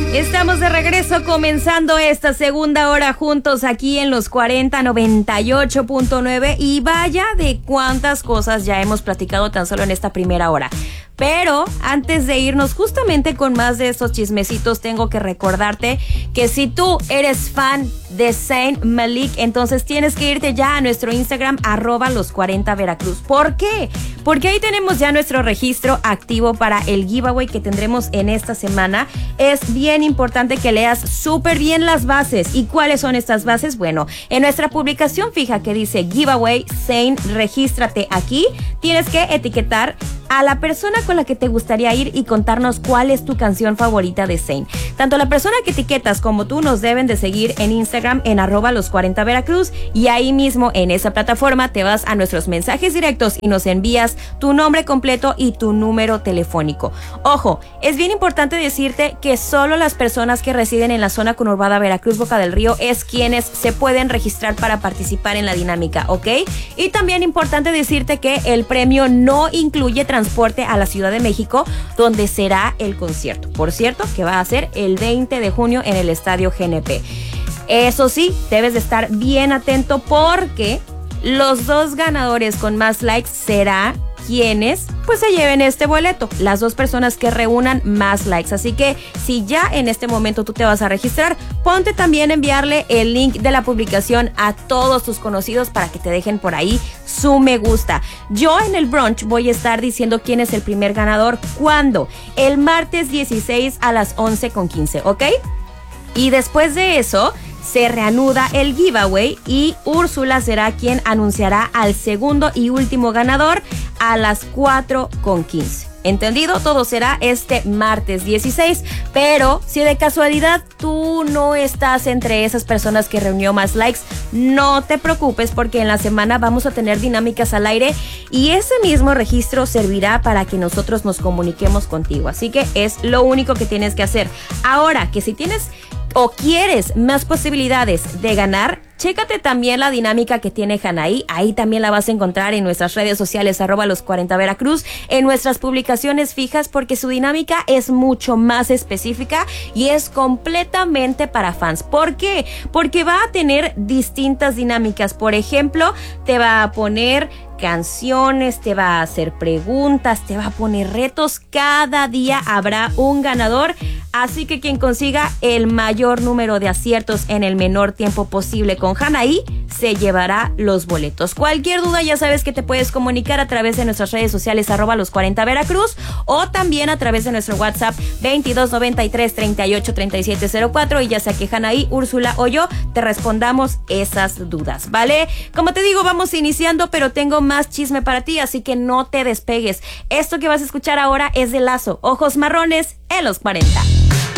Estamos de regreso comenzando esta segunda hora juntos aquí en los 4098.9 y vaya de cuántas cosas ya hemos platicado tan solo en esta primera hora. Pero antes de irnos justamente con más de estos chismecitos, tengo que recordarte que si tú eres fan de Zayn Malik, entonces tienes que irte ya a nuestro Instagram, @los40veracruz. ¿Por qué? Porque ahí tenemos ya nuestro registro activo para el giveaway que tendremos en esta semana. Es bien importante que leas súper bien las bases. ¿Y cuáles son estas bases? Bueno, en nuestra publicación fija que dice giveaway Zayn, regístrate aquí. Tienes que etiquetar a la persona con la que te gustaría ir y contarnos cuál es tu canción favorita de Zayn. Tanto la persona que etiquetas como tú nos deben de seguir en Instagram en @los40veracruz, y ahí mismo en esa plataforma te vas a nuestros mensajes directos y nos envías tu nombre completo y tu número telefónico. Ojo, es bien importante decirte que solo las personas que residen en la zona conurbada Veracruz, Boca del Río, es quienes se pueden registrar para participar en la dinámica, ¿ok? Y también importante decirte que el premio no incluye transporte a la Ciudad de México, donde será el concierto. Por cierto, que va a ser el 20 de junio en el Estadio GNP. Eso sí, debes de estar bien atento porque los dos ganadores con más likes será quienes pues se lleven este boleto, las dos personas que reúnan más likes. Así que si ya en este momento tú te vas a registrar, ponte también a enviarle el link de la publicación a todos tus conocidos para que te dejen por ahí su me gusta. Yo en el brunch voy a estar diciendo quién es el primer ganador. ¿Cuándo? El martes 16 a las 11:15, ¿ok? Y después de eso se reanuda el giveaway y Úrsula será quien anunciará al segundo y último ganador a las 4:15. ¿Entendido? Todo será este martes 16, pero si de casualidad tú no estás entre esas personas que reunió más likes, no te preocupes porque en la semana vamos a tener dinámicas al aire y ese mismo registro servirá para que nosotros nos comuniquemos contigo. Así que es lo único que tienes que hacer. Ahora, que si tienes o quieres más posibilidades de ganar, chécate también la dinámica que tiene Hanaí. Ahí también la vas a encontrar en nuestras redes sociales, @los40veracruz, en nuestras publicaciones fijas, porque su dinámica es mucho más específica y es completamente para fans. ¿Por qué? Porque va a tener distintas dinámicas. Por ejemplo, te va a poner canciones, te va a hacer preguntas, te va a poner retos. Cada día habrá un ganador, así que quien consiga el mayor número de aciertos en el menor tiempo posible con Hanaí se llevará los boletos. Cualquier duda ya sabes que te puedes comunicar a través de nuestras redes sociales @los40veracruz o también a través de nuestro WhatsApp 2293383704, y ya sea que Hanaí, Úrsula o yo te respondamos esas dudas, ¿vale? Como te digo, vamos iniciando, pero tengo más chisme para ti, así que no te despegues. Esto que vas a escuchar ahora es de Lazo, Ojos Marrones en los 40.